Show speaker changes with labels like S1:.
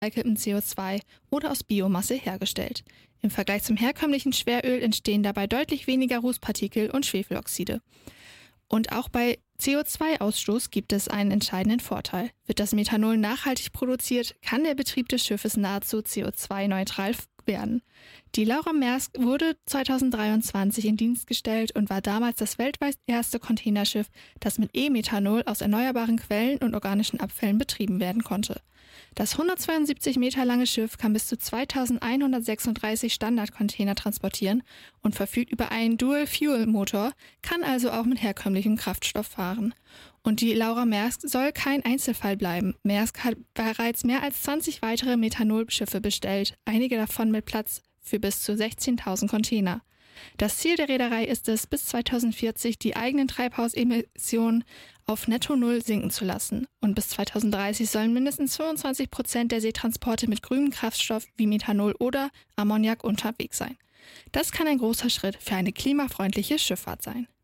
S1: recyceltem CO2 oder aus Biomasse hergestellt. Im Vergleich zum herkömmlichen Schweröl entstehen dabei deutlich weniger Rußpartikel und Schwefeloxide. Und auch bei CO2-Ausstoß gibt es einen entscheidenden Vorteil. Wird das Methanol nachhaltig produziert, kann der Betrieb des Schiffes nahezu CO2-neutral werden. Die Laura Maersk wurde 2023 in Dienst gestellt und war damals das weltweit erste Containerschiff, das mit E-Methanol aus erneuerbaren Quellen und organischen Abfällen betrieben werden konnte. Das 172 Meter lange Schiff kann bis zu 2136 Standardcontainer transportieren und verfügt über einen Dual-Fuel-Motor, kann also auch mit herkömmlichem Kraftstoff fahren. Und die Laura Maersk soll kein Einzelfall bleiben. Maersk hat bereits mehr als 20 weitere Methanolschiffe bestellt, einige davon mit Platz für bis zu 16.000 Container. Das Ziel der Reederei ist es, bis 2040 die eigenen Treibhausemissionen auf Netto Null sinken zu lassen. Und bis 2030 sollen mindestens 25% der Seetransporte mit grünem Kraftstoff wie Methanol oder Ammoniak unterwegs sein. Das kann ein großer Schritt für eine klimafreundliche Schifffahrt sein.